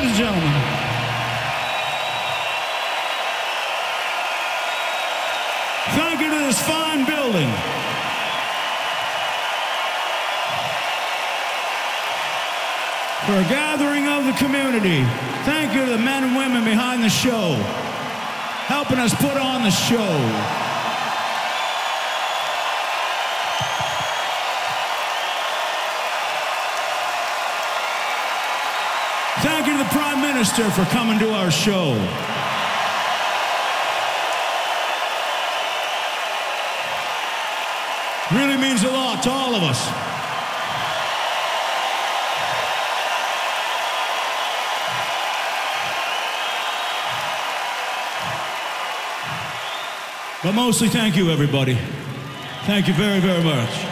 ladies and gentlemen. Thank you to this fine building. For a gathering of the community. Thank you to the men and women behind the show, helping us put on the show. Thank you to the Prime Minister for coming to our show. Really means a lot to all of us. But mostly, thank you, everybody. Thank you very, very much.